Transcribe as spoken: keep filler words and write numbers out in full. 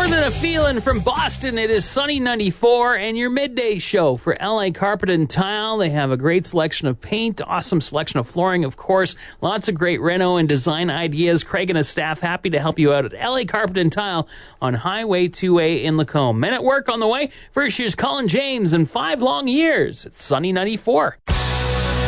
More Than a Feeling from Boston. It is Sunny ninety-four and your midday show for L A Carpet and Tile. They have a great selection of paint, awesome selection of flooring, of course. Lots of great reno and design ideas. Craig and his staff happy to help you out at L A Carpet and Tile on Highway two A in Lacombe. Men at work on the way. First year's Colin James and five long years. It's Sunny ninety-four.